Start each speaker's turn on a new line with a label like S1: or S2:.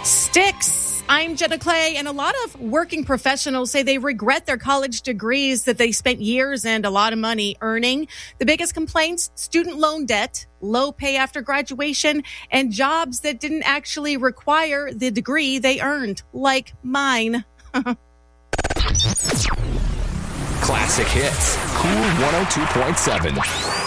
S1: Sticks. I'm Jenna Clay, and a lot of working professionals say they regret their college degrees that they spent years and a lot of money earning. The biggest complaints: student loan debt, low pay after graduation, and jobs that didn't actually require the degree they earned, like mine.
S2: Classic hits. Cool 102.7.